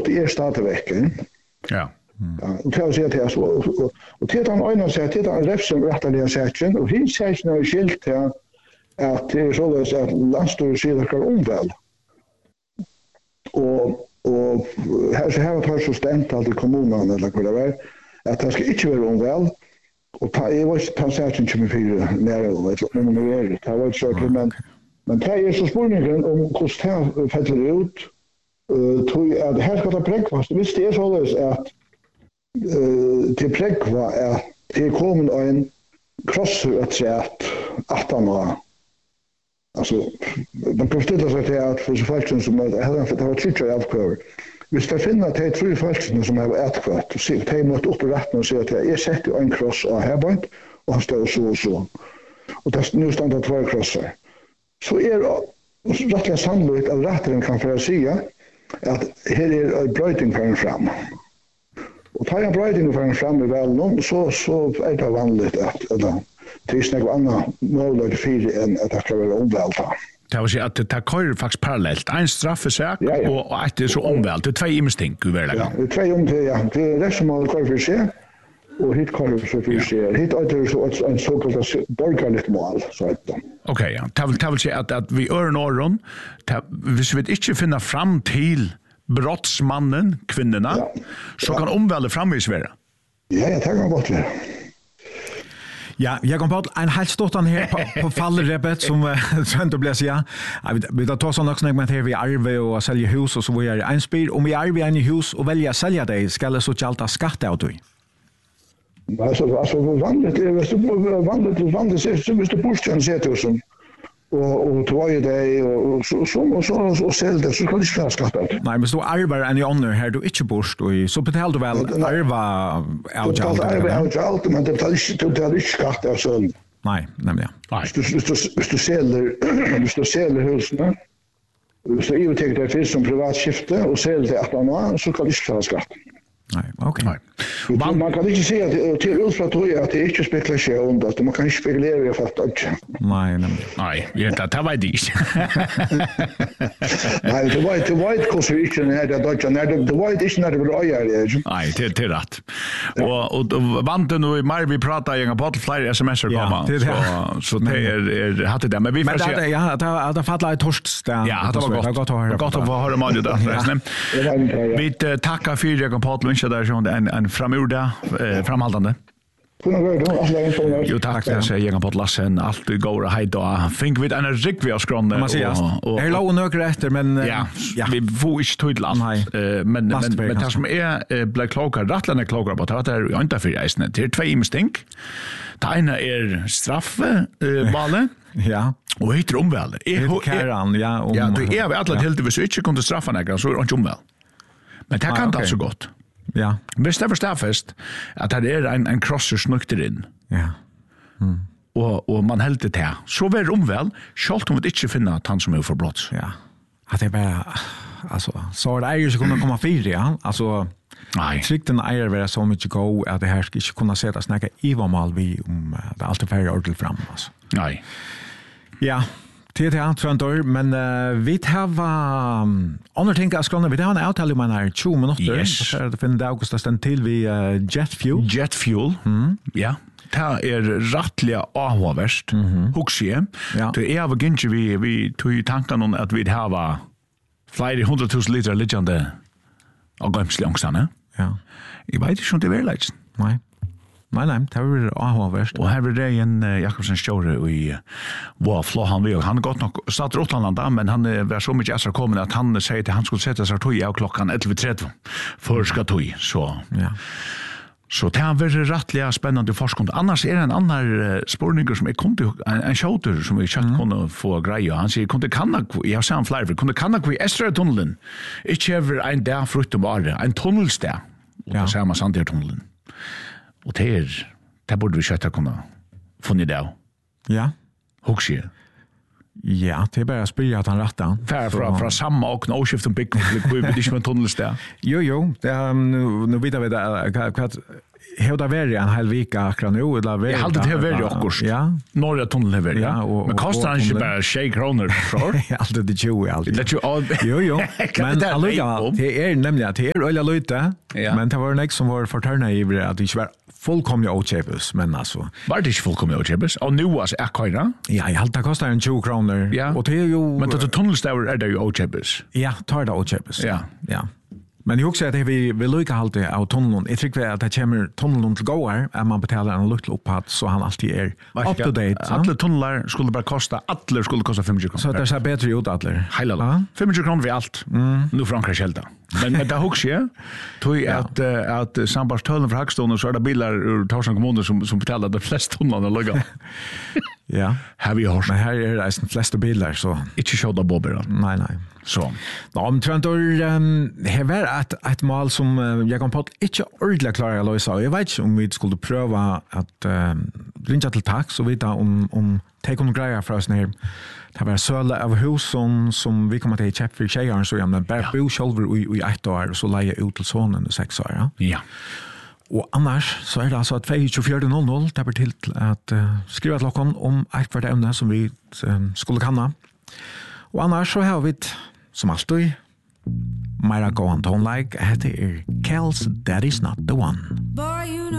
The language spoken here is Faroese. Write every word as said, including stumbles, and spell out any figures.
brott är stadigväck. Ja. Ja, och det säger till oss och och till den ena säger till den räfsen rättliga sägen och hin säger nu skilt här att det är så att landstor skiljer omväl. Och och här så här har så stämt att kommunen eller vad det är att det ska inte vara omväl och ta är vad transaction som för när det men det är det var så att men men det är så spårningen om hur fäller ut eh tror jag att här ska det breakfast visst det är så att Uh, till präkva är det kommer en crosser att säga att han alltså de profiterar sig till att för så folk som har för det var tjugo avkör. Vi ska finna att det är tre folk som har ätkvart och se ta emot upp rätten och säga att jag sätter en cross och här point och han står så och så. Och det nu står det två crossar. Så är det rättliga sannolikt att rättaren kan för att säga att här är en bröjting för en fram. Och tar jag bröjting för en fram i väl någon så, så är det vanligt att, att det är snägg annan möjlighet för än att det ska vara omvälta. Det vill säga att det tar faktiskt parallellt. En straffesak ja, ja. och att det är så omvält. Det är två imstink i världen. Ja, det är två om det, ja. Det är det som man kan för sig och hit kan för sig. Hit är det så en så kallat borgerligt mål. Okej, okay, ja. Det vill säga att, att vi gör en åren, hvis vi inte finner fram till brottsmannen, kvinnorna, ja. så ja. kan omväldet framvis vara. Ja, jag tänker gott det. Ja, jag kom på en helt ståttan här på, på fallrepet som sen då blev ja. Vi tar så något med här vi arve och sälja hus och så vi är en spel om vi arve en hus och välja sälja det ska det så jalta skatt ut då. Alltså alltså vanligt är det vanligt vanligt så så måste posten sätta oss och och två det och så så så så sälja så kan det inte skatta ut. Nej, men så arvar en i honor här du inte post och så betalar du väl arva out out. Arva out out men det tar inte det tar inte skatt alltså. Nej, nämligen. Nej. Du du du säljer du säljer husen. Så är det det finns som privat skifte och säljer det att man så kan det inte skatt. Nej, okej. Okay. Man, man kan inte säga att till utfrån tror jag att det är inte spekulation att man kan inte spekulera för att inte. Nej, nej. Nej, det det var det. Nej, det var det var inte konstruktion när det då när det var inte när det var jag. Nej, det är rätt. Och och vanten nu mer vi pratar jag på flera sms:er komma. Så så det är hade det men vi får se. Ja, det det fallar ett torst där. Ja, det var gott. Gott att höra man det där. Vi tackar för jag på lunch där så en en framurda framhållande. Jo tack jag säger jag på Lassen allt det går hej då. Think vi en rik vi har skronde och är låg några rätter men ja vi får inte till land men men men det som är Black Cloaker rattlande klockar på att det är inte för isen det är två imstink. Det ena är straffe balle. Ja. Och heter omväl. Är Karan ja om ja det är alla till det så inte kunde straffa några så är inte omväl. Men det kan alltså gott. Ja. Visst det förstår fast att det är en en crosser snukter in. Ja. Mm. Och och man helt det här. Så väl omväl, skalt om det inte finna att han som är för brott. Ja. Att det bara alltså så det är ju så kunna komma fyra ja. Alltså nej. Trikten är väl så mycket go att det här ska inte kunna sätta snacka i vad mal vi om det allt är färdigt ordentligt fram alltså. Nej. Ja. Det är antrandor men uh, vi har um, andra ting att skriva vi har en avtal med här tjugo minuter så det finns det augusta ständ till vi uh, jet fuel jet fuel mm. ja det är rättliga avvärst mm-hmm. huxie ja. Det är väl inte vi vi tog tanken om att vi har flera hundratusen liter liggande av gamslängsarna ja jag vet inte om det är verkligt nej. Nej, nej, det var avhåverst. Og her var det en uh, Jakobsen Stjåre i Wow, Flå han vi, han har gått nok starter Åtlandanda, men han uh, var så mye ekstra kommet at han sier at han skulle sette seg tog av klokkan elleve tretti for skal tog, så ja. Så det har vært rettelig spennende forskning. Annars er det en annen uh, spårninger som er kunde, en, en skjøter som vi kjøtt mm. kunne få greie. Han sier, kunde kanna, jeg har sagt han flere, kunde kanna kvi Estrøy-tunnelen, ikke over en dag frukt om bare, en tunnelsted, og ja. Det samme Sandøy-tunnelen. Och det är det borde vi köta kunna funnet det av. Ja. Huxie. Ja, det är bara att spela att han rattar. Fär från från samma och åskiften big vi det inte med tunnelstad. Jo jo, det um, nu nu vet vi det hur det var en hel vecka akkurat nu eller var Jag hade det var ju också. Ja. Norra tunneln var Ja, och- men och- kostar och inte tunneln. bara tjugo kronor för. Alltid det tjugo alltid. Det ju all. Jo, jo. Kan Men det alltså, där det är nämligen att det är öliga lite, Ja. men det var en som var förtörna i det att det inte var fullkomliga åtköpes, men alltså, Var det inte fullkomligt åtköpes? Och nu var det akkurat. ja, jag halta kostar en tjugo kronor. Ja. Och det är ju, Men det tunnelstäver är det ju åtköpes. ja, tar det åtköpes. Ja. Ja. Men jag också att det vi vi lukar alltid av tunneln. Jag tycker att det kommer tunneln till gåar, att man betalar en liten upphatt så han alltid är up to date. så. Alla tunnlar skulle bara kosta, alla skulle kosta femtio kronor. Så det ser bättre ut alla. Hela Ja. femtio kronor för allt. Nu Frankrike skälta. Men men det också ja. Tog att eh, att sambars-tullen för Hackstone så är det bilar ur Torshavn kommun som som betalar de flesta tunnlarna lugga. Ja. Har vi hört. Men här är det de flesta bilar så. Inte köra bobber. Nej, nej. Så. Ja, men tror du um, det var ett ett mål som uh, jag kom på att inte ordentligt klara att lösa. Jag vet inte om vi skulle pröva att um, ringa till tax och veta om om ta kon grejer för oss ner. Det var söla av hus som som vi kommer till köpa för tjejer så jag men bara bo själva i i ett år så leja ut till sonen i sex år. Ja. Ja. Och annars så är det alltså att tjugofyra noll noll det blir till att uh, skriva till klockan om ett kvart ämne som vi um, skulle kanna. Och annars så har vi som alltid Myra Gohan Tone like, det är Kel's Daddy's Not The One. Boy, you know